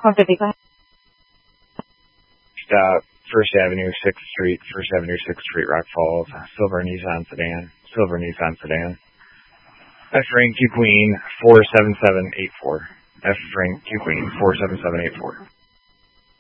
Home Depot. Stop. First Avenue, 6th Street, First Avenue, 6th Street, Rock Falls. Silver Nissan sedan. Silver Nissan sedan. F ring Q Queen 47784. F ring Q Queen 47784.